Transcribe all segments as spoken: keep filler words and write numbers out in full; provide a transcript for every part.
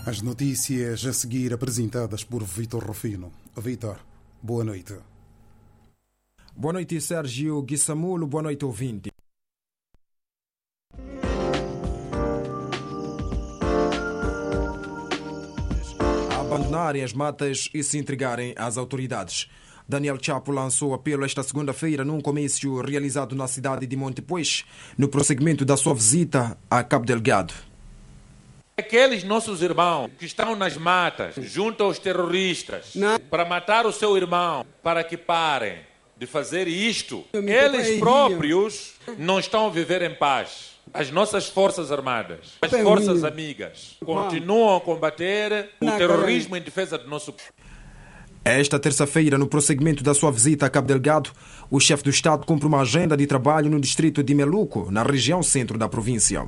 As notícias a seguir apresentadas por Vítor Rufino. Vítor, boa noite. Boa noite, Sérgio Guissamulo. Boa noite, ouvinte. Abandonarem as matas e se entregarem às autoridades. Daniel Chapo lançou apelo esta segunda-feira num comício realizado na cidade de Montepuez, no prosseguimento da sua visita a Cabo Delgado. Aqueles nossos irmãos que estão nas matas, junto aos terroristas, Não. para matar o seu irmão, para que parem de fazer isto, eles próprios não estão a viver em paz. As nossas forças armadas, as forças amigas, continuam a combater o terrorismo em defesa do nosso povo. Esta terça-feira, no prosseguimento da sua visita a Cabo Delgado, o chefe do Estado cumpre uma agenda de trabalho no distrito de Meluco, na região centro da província.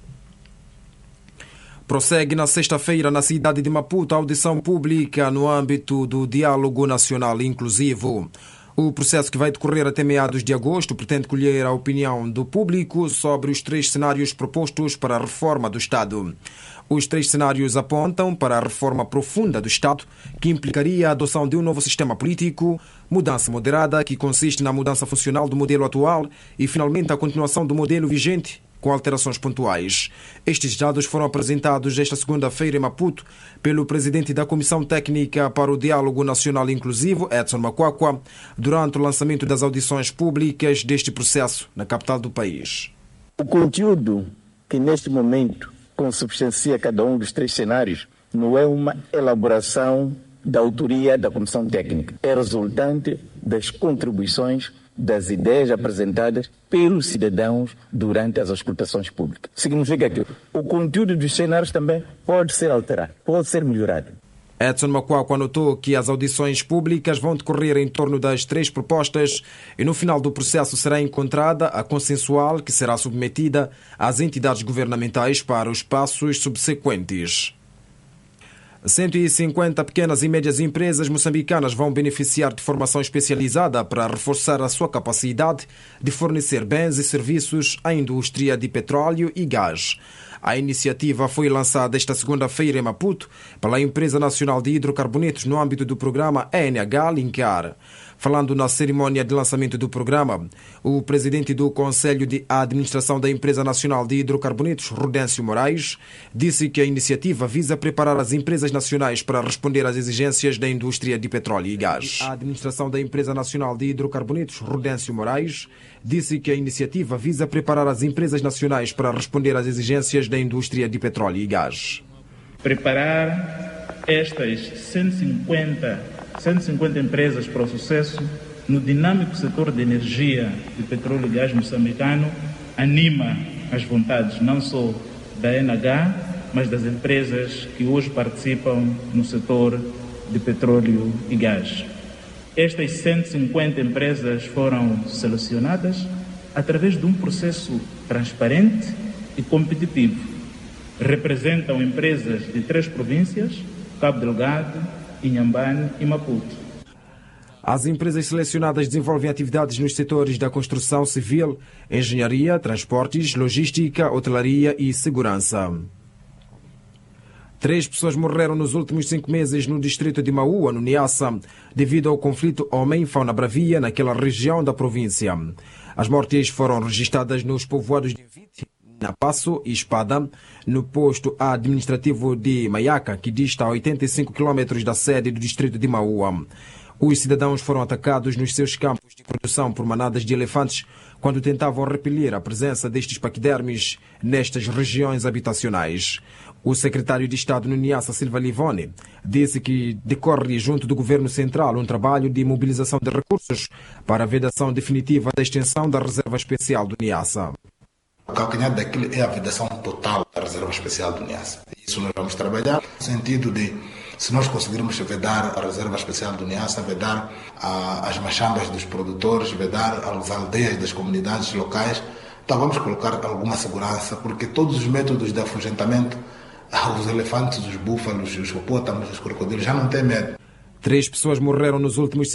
Prossegue na sexta-feira, na cidade de Maputo, a audição pública no âmbito do Diálogo Nacional Inclusivo. O processo, que vai decorrer até meados de agosto, pretende colher a opinião do público sobre os três cenários propostos para a reforma do Estado. Os três cenários apontam para a reforma profunda do Estado, que implicaria a adoção de um novo sistema político, mudança moderada, que consiste na mudança funcional do modelo atual, e, finalmente, a continuação do modelo vigente, com alterações pontuais. Estes dados foram apresentados esta segunda-feira em Maputo pelo presidente da Comissão Técnica para o Diálogo Nacional Inclusivo, Edson Macuacua, durante o lançamento das audições públicas deste processo na capital do país. O conteúdo que neste momento consubstancia cada um dos três cenários não é uma elaboração da autoria da Comissão Técnica, é resultante das contribuições das ideias apresentadas pelos cidadãos durante as auscultações públicas. Significa que o conteúdo dos cenários também pode ser alterado, pode ser melhorado. Edson Macuacua anotou que as audições públicas vão decorrer em torno das três propostas e no final do processo será encontrada a consensual, que será submetida às entidades governamentais para os passos subsequentes. cento e cinquenta pequenas e médias empresas moçambicanas vão beneficiar de formação especializada para reforçar a sua capacidade de fornecer bens e serviços à indústria de petróleo e gás. A iniciativa foi lançada esta segunda-feira em Maputo pela Empresa Nacional de Hidrocarbonetos no âmbito do programa E N H Linkar. Falando na cerimónia de lançamento do programa, o presidente do Conselho de Administração da Empresa Nacional de Hidrocarbonetos, Rudêncio Moraes, disse que a iniciativa visa preparar as empresas nacionais para responder às exigências da indústria de petróleo e gás. A administração da Empresa Nacional de Hidrocarbonetos, Rudêncio Moraes, disse que a iniciativa visa preparar as empresas nacionais para responder às exigências da indústria de petróleo e gás. Preparar estas cento e cinquenta, cento e cinquenta empresas para o sucesso no dinâmico setor de energia de petróleo e gás moçambicano anima as vontades não só da E N H, mas das empresas que hoje participam no setor de petróleo e gás. Estas cento e cinquenta empresas foram selecionadas através de um processo transparente e competitivo. Representam empresas de três províncias, Cabo Delgado, Inhambane e Maputo. As empresas selecionadas desenvolvem atividades nos setores da construção civil, engenharia, transportes, logística, hotelaria e segurança. Três pessoas morreram nos últimos cinco meses no distrito de Maua, no Niassa, devido ao conflito homem-fauna bravia naquela região da província. As mortes foram registradas nos povoados de Vite, Napasso e Espada, no posto administrativo de Maiaca, que dista a oitenta e cinco quilômetros da sede do distrito de Maua. Os cidadãos foram atacados nos seus campos de produção por manadas de elefantes quando tentavam repelir a presença destes paquidermes nestas regiões habitacionais. O secretário de Estado no Niassa, Silva Livone, disse que decorre junto do Governo Central um trabalho de mobilização de recursos para a vedação definitiva da extensão da Reserva Especial do Niassa. O calcanhar daquilo é a vedação total da Reserva Especial do Niassa. Isso nós vamos trabalhar no sentido de, se nós conseguirmos vedar a Reserva Especial do Niassa, vedar a, as machambas dos produtores, vedar as aldeias das comunidades locais, então vamos colocar alguma segurança, porque todos os métodos de afugentamento, os elefantes, os búfalos, os hipopótamos, os crocodilos já não têm medo. Três pessoas morreram nos últimos